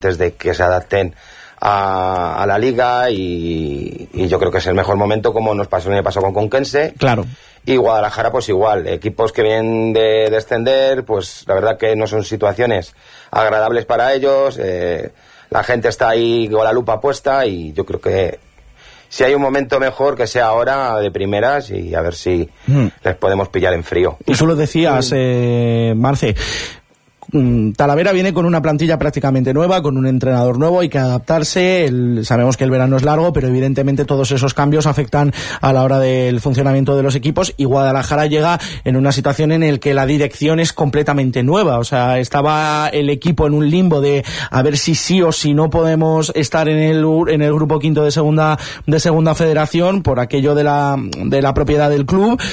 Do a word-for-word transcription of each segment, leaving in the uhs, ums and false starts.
desde que se adapten a, a la liga y, y yo creo que es el mejor momento, como nos pasó el año pasado con Conquense. Claro. Y Guadalajara pues igual, equipos que vienen de descender, pues la verdad que no son situaciones agradables para ellos, eh, la gente está ahí con la lupa puesta y yo creo que si hay un momento mejor que sea ahora de primeras y a ver si mm. les podemos pillar en frío. Y tú lo decías, eh, Marce, Talavera viene con una plantilla prácticamente nueva, con un entrenador nuevo, hay que adaptarse, el, sabemos que el verano es largo, pero evidentemente todos esos cambios afectan a la hora del funcionamiento de los equipos, y Guadalajara llega en una situación en la que la dirección es completamente nueva, o sea, estaba el equipo en un limbo de a ver si sí o si no podemos estar en el en el grupo quinto de segunda de segunda federación por aquello de la de la propiedad del club,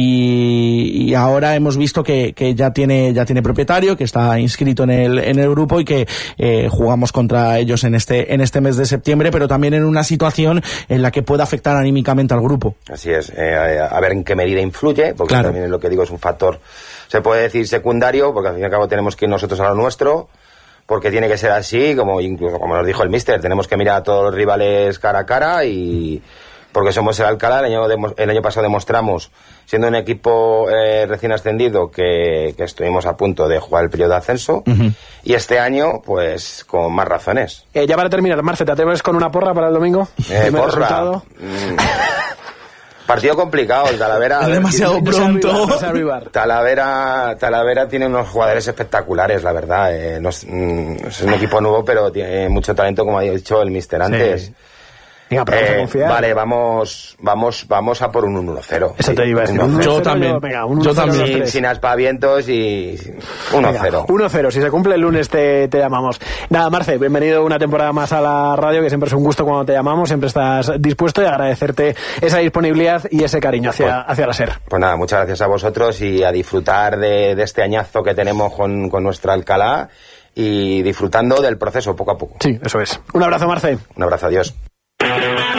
y, y ahora hemos visto que, que ya tiene ya tiene propietario, que está inscrito en el en el grupo y que eh, jugamos contra ellos en este en este mes de septiembre, pero también en una situación en la que pueda afectar anímicamente al grupo. Así es, eh, a ver en qué medida influye, porque claro, también lo que digo es un factor, se puede decir secundario, porque al fin y al cabo tenemos que ir nosotros a lo nuestro, porque tiene que ser así, como incluso como nos dijo el míster, tenemos que mirar a todos los rivales cara a cara, y porque somos el Alcalá, el año, de, el año pasado demostramos, siendo un equipo eh, recién ascendido, que, que estuvimos a punto de jugar el periodo de ascenso, uh-huh. y este año, pues, con más razones. Eh, ya para terminar, Marce, ¿te atreves con una porra para el domingo? Eh, porra. Mm. Partido complicado, el Talavera. Es demasiado pronto. No sé avivar. Talavera, Talavera tiene unos jugadores espectaculares, la verdad. Eh, no es, mm, es un equipo nuevo, pero tiene mucho talento, como ha dicho el míster antes. Sí. Venga, pero vamos eh, a confiar. Vale, vamos, vamos, vamos a por un uno cero. Eso te iba a decir. Yo también. Venga, yo también. Sin, sin aspavientos y uno cero. uno cero. Si se cumple el lunes te, te llamamos. Nada, Marce, bienvenido una temporada más a la radio, que siempre es un gusto cuando te llamamos, siempre estás dispuesto, y agradecerte esa disponibilidad y ese cariño hacia, pues, hacia la SER. Pues nada, muchas gracias a vosotros y a disfrutar de, de este añazo que tenemos con, con nuestra Alcalá y disfrutando del proceso poco a poco. Sí, eso es. Un abrazo, Marce. Un abrazo, adiós.